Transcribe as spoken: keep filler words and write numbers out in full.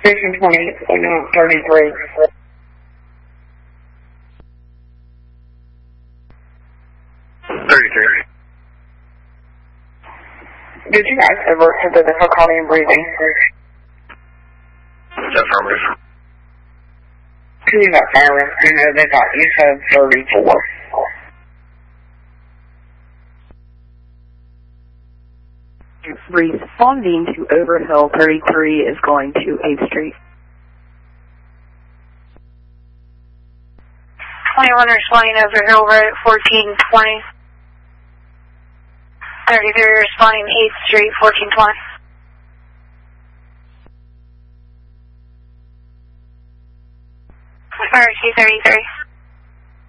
fifteen twenty, thirty-three. thirty-three. Did you guys ever have the difficulty in breathing? Affirmative. Who you got fire rescue? No, they got, you said thirty-four. Responding to Overhill thirty-three is going to eighth Street. twenty-one responding Overhill Road, fourteen twenty. thirty-three responding eighth Street, fourteen twenty. R C thirty-three.